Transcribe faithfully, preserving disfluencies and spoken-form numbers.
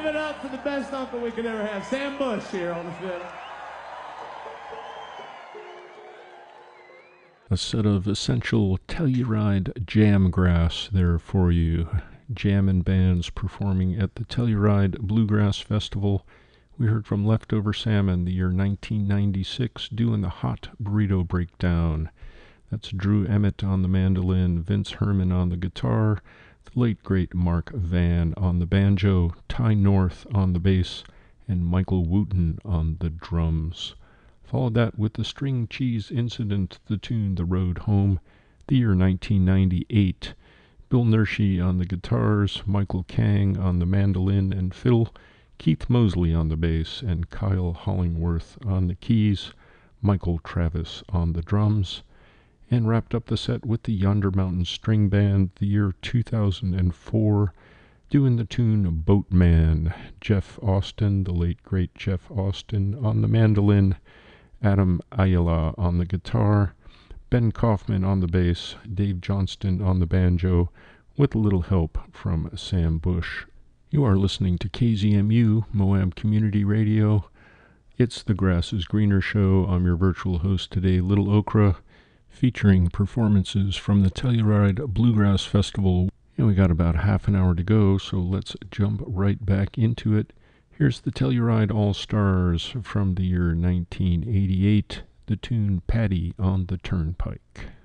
Give it up for the best uncle we could ever have, Sam Bush here on the fiddle. A set of essential Telluride jamgrass there for you. Jammin' bands performing at the Telluride Bluegrass Festival. We heard from Leftover Salmon, the year nineteen ninety-six, doing the Hot Burrito Breakdown. That's Drew Emmett on the mandolin, Vince Herman on the guitar, the late great Mark Van on the banjo, Ty North on the bass, and Michael Wooten on the drums. Followed that with the String Cheese Incident, the tune The Road Home, the year nineteen ninety-eight. Bill Nershi on the guitars, Michael Kang on the mandolin and fiddle, Keith Mosley on the bass, and Kyle Hollingworth on the keys, Michael Travis on the drums, and wrapped up the set with the Yonder Mountain String Band, the year two thousand four, doing the tune Boatman. Jeff Austin, the late great Jeff Austin on the mandolin, Adam Ayala on the guitar, Ben Kaufman on the bass, Dave Johnston on the banjo, with a little help from Sam Bush. You are listening to K Z M U, Moab Community Radio. It's the Grass is Greener show. I'm your virtual host today, Little Okra, featuring performances from the Telluride Bluegrass Festival. And we got about half an hour to go, so let's jump right back into it. Here's the Telluride All-Stars from the year nineteen eighty-eight, the tune Paddy on the Turnpike.